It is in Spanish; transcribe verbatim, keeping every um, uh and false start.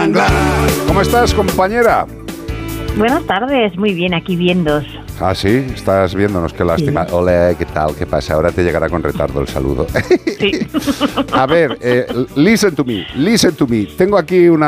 manglar. ¿Cómo estás, compañera? Buenas tardes, muy bien, aquí viéndos. Ah, sí, estás viéndonos, qué lástima. Sí. Hola, ¿qué tal? ¿Qué pasa? Ahora te llegará con retardo el saludo. Sí. A ver, eh, listen to me, listen to me. Tengo aquí una